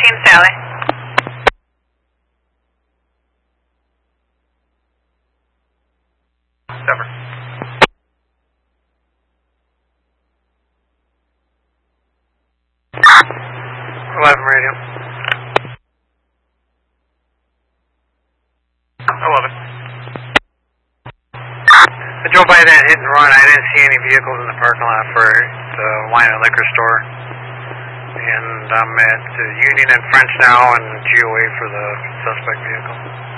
Team Sally. Cover. 11 radio. 11. I drove by that hit and run. I didn't see any vehicles in the parking lot for the wine and liquor store. And I'm at Union and French now and GOA for the suspect vehicle.